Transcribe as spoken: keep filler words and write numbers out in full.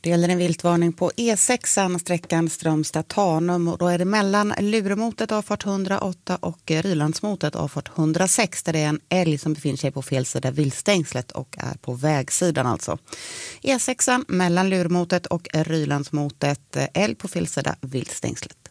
Det gäller en viltvarning på E sexan, sträckan Strömstad-Tanum, och då är det mellan Luremotet avfart hundraåtta och Rylandsmotet avfart hundrasex, där det är en älg som befinner sig på fel sida viltstängslet och är på vägsidan alltså. E sexan mellan Luremotet och Rylandsmotet, älg på fel sida viltstängslet.